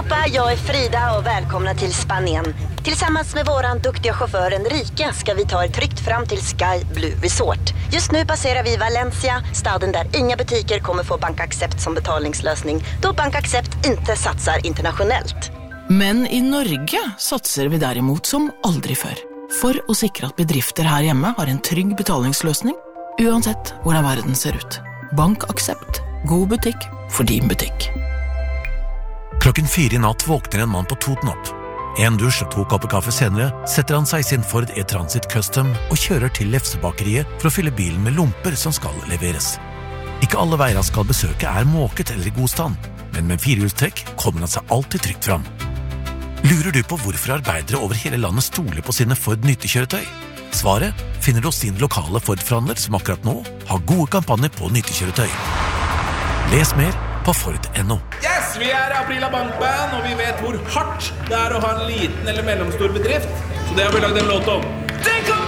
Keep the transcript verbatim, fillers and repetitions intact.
allihopa, jag är Frida och välkomna till Spanien. Tillsammans med våran duktiga chaufför Enrique ska vi ta er tryggt fram till Sky Blue Resort. Just nu passerar vi Valencia, staden där inga butiker kommer få BankAxept som betalningslösning, då BankAxept inte satsar internationellt. Men i Norge satser vi derimot som aldri før, for å sikre at bedrifter her hjemme har en trygg betalingsløsning, uansett hvordan verden ser ut. BankAxept. God butikk for din butikk. Klokken fire i natt våkner en mann på Toten opp. En dusj og to kopper kaffe senere setter han seg i sin Ford E-Transit Custom og kjører til Lefsebakeriet for å fylle bilen med lomper som skal leveres. Ikke alle veier han skal besøke er måket eller i god stand, men med firehjulstrekk kommer han seg alltid trygt fram. Lurer du på hvorfor arbeidere over hele landet stoler på sine Ford nyttekjøretøy? Svaret finner du hos din lokale Ford-forhandler som akkurat nå har gode kampanjer på nyttekjøretøy. Les mer på Ford punktum no. Yes, vi er Aprila Bankband, og vi vet hvor hardt det er å ha en liten eller mellomstor bedrift, så det har vi lagd en låt om.